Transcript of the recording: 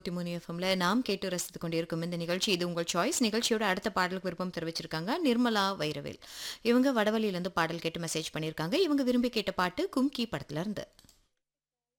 திமுனி எஃப்எம்ல நாம் கேட்டு ரசித்துக் கொண்டிருக்கும் இந்த நிகழ்ச்சி இது உங்கள் சாய்ஸ் நிகழ்ச்சியோட அடுத்த பாடலுக்கு விருப்பம் தெரிவிச்சிருக்காங்க நிர்மலா வைரவேல். இவங்க வடவழியிலிருந்து பாடல் கேட்டு மெசேஜ் பண்ணியிருக்காங்க. இவங்க விரும்பி கேட்ட பாட்டு கும்கி படத்துல இருந்து.